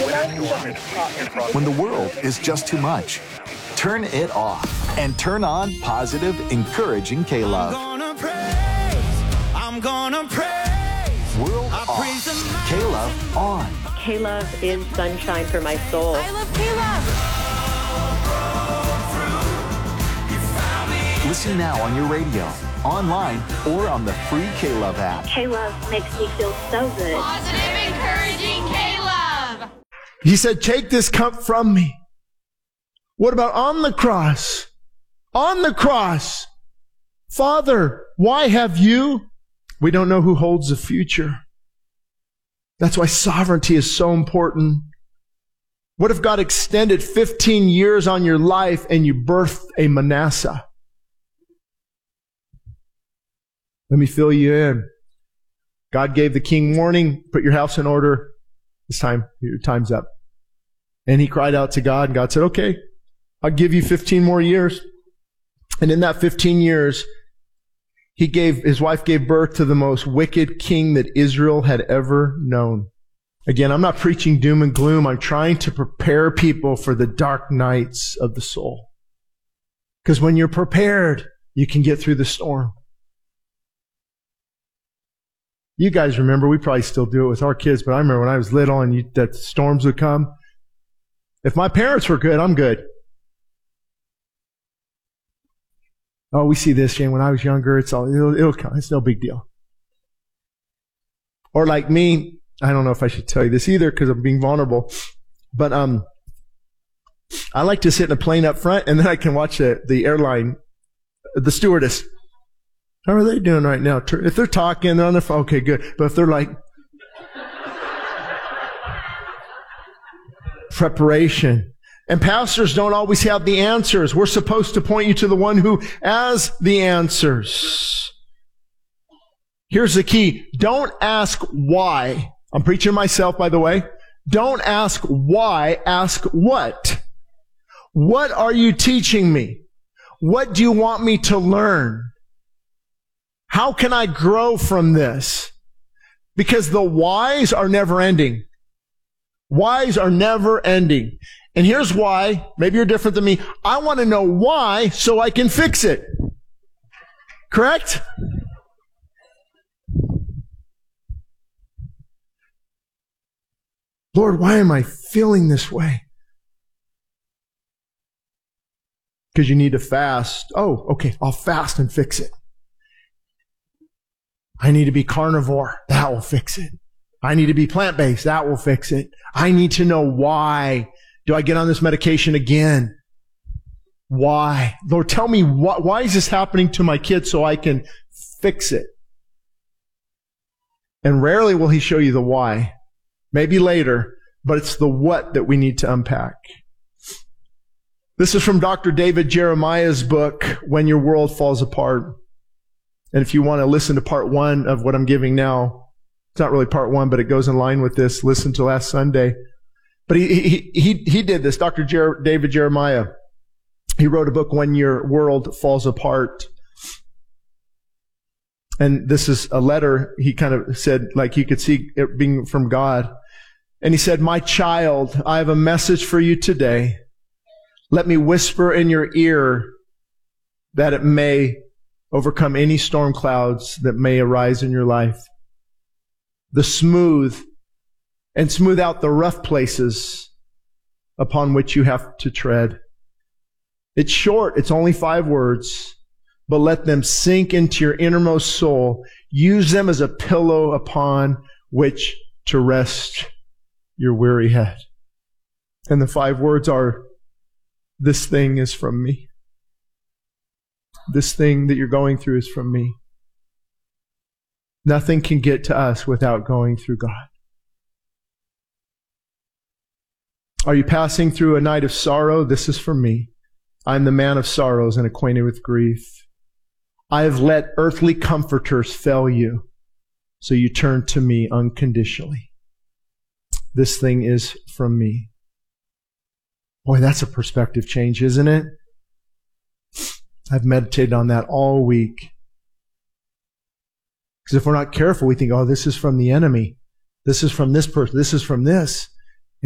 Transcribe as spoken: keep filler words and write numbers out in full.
When the world is just too much, turn it off and turn on positive, encouraging K-Love. I'm gonna praise, I'm gonna praise. World off, K-Love on. K-Love is sunshine for my soul. I love K-Love. Listen now on your radio, online, or on the free K-Love app. K-Love makes me feel so good. Positive, encouraging K-Love. He said, take this cup from me. What about on the cross? On the cross. Father, why have you? We don't know who holds the future. That's why sovereignty is so important. What if God extended fifteen years on your life and you birthed a Manasseh? Let me fill you in. God gave the king warning, put your house in order. It's time, your time's up. And he cried out to God, and God said, okay, I'll give you fifteen more years. And in that fifteen years, he gave, his wife gave birth to the most wicked king that Israel had ever known. Again, I'm not preaching doom and gloom. I'm trying to prepare people for the dark nights of the soul. Because when you're prepared, you can get through the storm. You guys remember, we probably still do it with our kids, but I remember when I was little and you, that storms would come. If my parents were good, I'm good. Oh, we see this, Shane. When I was younger, it's all, it'll, it'll come. It's no big deal. Or like me, I don't know if I should tell you this either because I'm being vulnerable, but um, I like to sit in a plane up front and then I can watch the, the airline, the stewardess. How are they doing right now? If they're talking, they're on their phone, okay, good. But if they're like, preparation. And pastors don't always have the answers. We're supposed to point you to the one who has the answers. Here's the key. Don't ask why. I'm preaching myself, by the way. Don't ask why. Ask what. What are you teaching me? What do you want me to learn? How can I grow from this? Because the whys are never ending. Whys are never ending. And here's why. Maybe you're different than me. I want to know why so I can fix it. Correct? Lord, why am I feeling this way? Because you need to fast. Oh, okay, I'll fast and fix it. I need to be carnivore. That will fix it. I need to be plant-based. That will fix it. I need to know why. Do I get on this medication again? Why? Lord, tell me why, why is this happening to my kids so I can fix it? And rarely will he show you the why. Maybe later, but it's the what that we need to unpack. This is from Doctor David Jeremiah's book, When Your World Falls Apart. And if you want to listen to part one of what I'm giving now, it's not really part one, but it goes in line with this. Listen to last Sunday. But he, he, he, he did this. Doctor Jer- David Jeremiah, he wrote a book, When Your World Falls Apart. And this is a letter he kind of said, like you could see it being from God. And he said, my child, I have a message for you today. Let me whisper in your ear that it may overcome any storm clouds that may arise in your life. The smooth and smooth out the rough places upon which you have to tread. It's short. It's only five words, but let them sink into your innermost soul. Use them as a pillow upon which to rest your weary head. And the five words are, this thing is from me. This thing that you're going through is from me. Nothing can get to us without going through God. Are you passing through a night of sorrow? This is from me. I'm the man of sorrows and acquainted with grief. I have let earthly comforters fail you, so you turn to me unconditionally. This thing is from me. Boy, that's a perspective change, isn't it? I've meditated on that all week. Because if we're not careful, we think, oh, this is from the enemy. This is from this person. This is from this.